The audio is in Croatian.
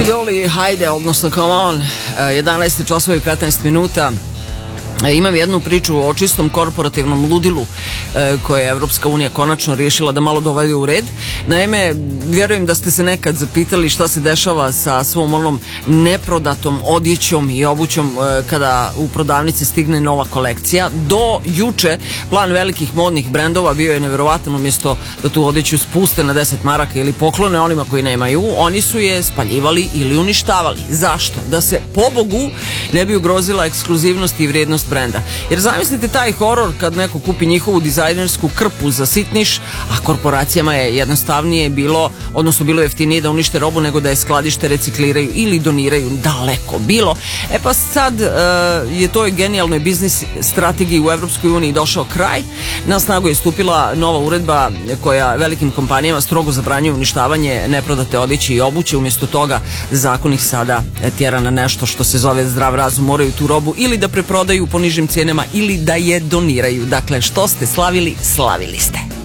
Joli, hajde, odnosno come on, 11 časova i 15 minuta. Imam jednu priču o čistom korporativnom ludilu koje je Evropska unija konačno riješila da malo dovede u red. Naime, vjerujem da ste se nekad zapitali šta se dešava sa svom onom neprodatom odjećom i obućom kada u prodavnici stigne nova kolekcija. Do juče plan velikih modnih brendova bio je nevjerovatan, umjesto da tu odjeću spuste na 10 maraka ili poklone onima koji nemaju, oni su je spaljivali ili uništavali. Zašto? Da se pobogu ne bi ugrozila ekskluzivnost i vrijednost brenda. Jer zamislite taj horor kad neko kupi njihovu dizajnersku krpu za sitniš, a korporacijama je jednostavnije bilo, odnosno bilo jeftinije da unište robu nego da je skladište, recikliraju ili doniraju, daleko bilo. E pa sad je toj genijalnoj biznis strategiji u Evropskoj uniji došao kraj. Na snagu je stupila nova uredba koja velikim kompanijama strogo zabranjuje uništavanje neprodate odjeće i obuće. Umjesto toga zakon ih sada tjera na nešto što se zove zdrav razum. Moraju tu robu ili da preprodaju po nižim cijenama ili da je doniraju. Dakle, što ste slavili, slavili ste.